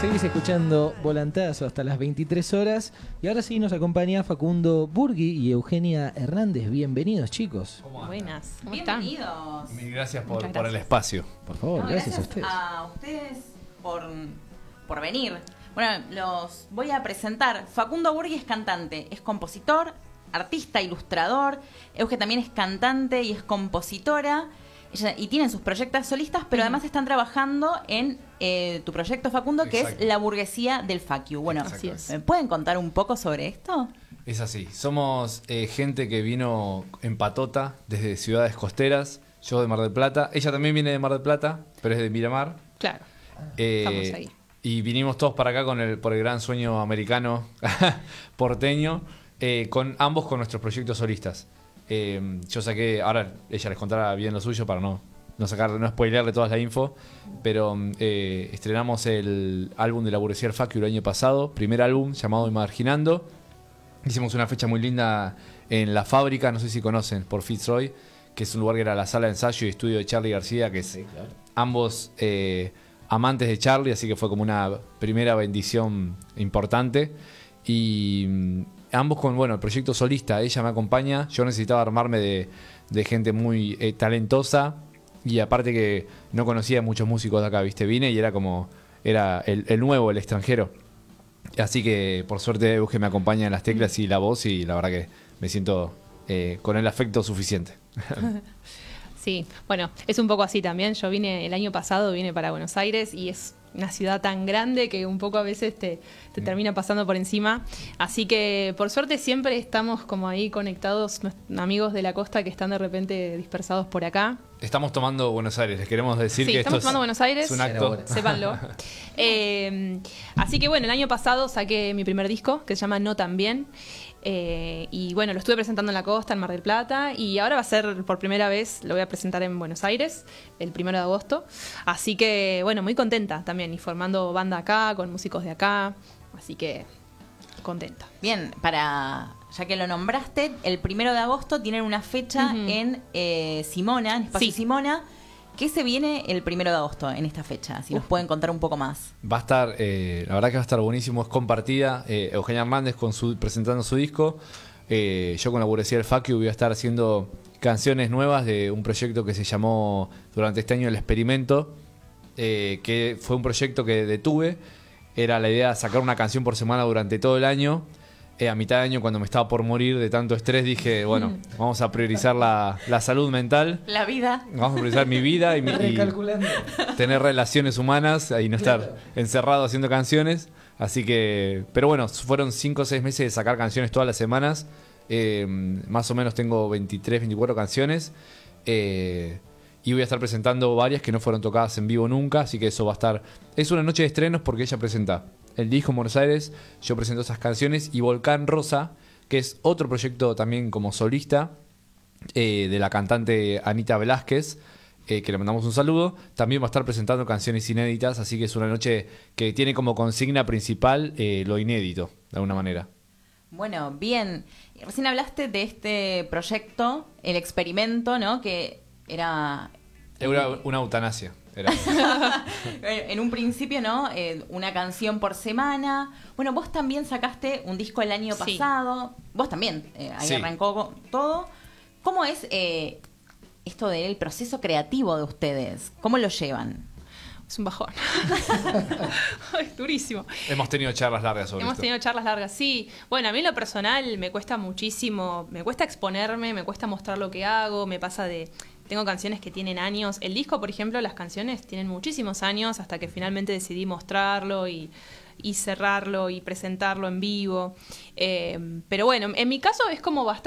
Seguís escuchando Volantazo hasta las 23 horas. Y ahora sí nos acompaña Facundo Burgui y Eugenia Hernández. Bienvenidos, chicos. Buenas, ¿cómo Bienvenidos. están? Mil gracias por Muchas gracias. el espacio. Por favor, gracias a ustedes. A ustedes por venir. Bueno, los voy a presentar. Facundo Burgui es cantante, es compositor, artista, ilustrador. Euge también es cantante y es compositora. Y tienen sus proyectos solistas, pero además están trabajando en tu proyecto, Facundo, que Exacto. es La Burguesía del Facu. Bueno, Así es. ¿me pueden contar un poco sobre esto? Es así. Somos gente que vino en patota desde ciudades costeras. Yo de Mar del Plata. Ella también viene de Mar del Plata, pero es de Miramar. Claro, estamos ahí. Y vinimos todos para acá por el gran sueño americano porteño, ambos con nuestros proyectos solistas. Yo saqué, ahora ella les contará bien lo suyo para no spoilearle toda la info, pero estrenamos el álbum de La Burguesía del Facu el año pasado, primer álbum llamado Imaginando. Hicimos una fecha muy linda en La Fábrica, no sé si conocen, por Fitzroy, que es un lugar que era la sala de ensayo y estudio de Charly García, que es ambos amantes de Charly, así que fue como una primera bendición importante. Y ambos con, el proyecto solista. Ella me acompaña. Yo necesitaba armarme de gente muy talentosa. Y aparte que no conocía muchos músicos de acá, ¿viste? Vine y era el nuevo, el extranjero. Así que por suerte Euge me acompaña en las teclas y la voz. Y la verdad que me siento con el afecto suficiente. Sí, bueno, es un poco así también. Yo el año pasado vine para Buenos Aires y es una ciudad tan grande que un poco a veces te termina pasando por encima. Así que por suerte siempre estamos como ahí conectados, amigos de la costa que están de repente dispersados por acá. Estamos tomando Buenos Aires, les queremos decir que estamos tomando Buenos Aires, es un acto. Sépanlo. Así que bueno, el año pasado saqué mi primer disco que se llama No Tan Bien. Y bueno, lo estuve presentando en la costa, en Mar del Plata, y ahora va a ser por primera vez, lo voy a presentar en Buenos Aires el 1 de agosto. Así que bueno, muy contenta también, y formando banda acá, con músicos de acá, así que contenta. Bien, ya que lo nombraste, el 1 de agosto tienen una fecha en Simona, en Espacio Simona. ¿Qué se viene el 1 de agosto en esta fecha? Si nos pueden contar un poco más. Va a estar, la verdad que va a estar buenísimo, es compartida. Eugenia Hernández presentando su disco. Yo con La Burguesía del Facu voy a estar haciendo canciones nuevas de un proyecto que se llamó durante este año El Experimento, que fue un proyecto que detuve. Era la idea de sacar una canción por semana durante todo el año. A mitad de año, cuando me estaba por morir de tanto estrés, dije, vamos a priorizar la salud mental. La vida. Vamos a priorizar mi vida y tener relaciones humanas y no estar encerrado haciendo canciones. Así que, pero bueno, fueron 5 o 6 meses de sacar canciones todas las semanas. Más o menos tengo 23, 24 canciones. Y voy a estar presentando varias que no fueron tocadas en vivo nunca. Así que eso va a estar... Es una noche de estrenos porque ella presenta el disco en Buenos Aires, yo presento esas canciones, y Volcán Rosa, que es otro proyecto también como solista, de la cantante Anita Velázquez, que le mandamos un saludo, también va a estar presentando canciones inéditas, así que es una noche que tiene como consigna principal lo inédito, de alguna manera. Bueno, bien. Recién hablaste de este proyecto, El Experimento, ¿no? Que era una eutanasia. En un principio, ¿no? Una canción por semana. Bueno, vos también sacaste un disco el año pasado. Vos también, ahí arrancó todo. ¿Cómo es esto del proceso creativo de ustedes? ¿Cómo lo llevan? Es un bajón. Es durísimo. Hemos tenido charlas largas sobre esto. Hemos tenido charlas largas, sí. Bueno, a mí en lo personal me cuesta muchísimo. Me cuesta exponerme, me cuesta mostrar lo que hago. Me pasa tengo canciones que tienen años. El disco, por ejemplo, las canciones tienen muchísimos años hasta que finalmente decidí mostrarlo y cerrarlo y presentarlo en vivo. Pero bueno, en mi caso es como bastante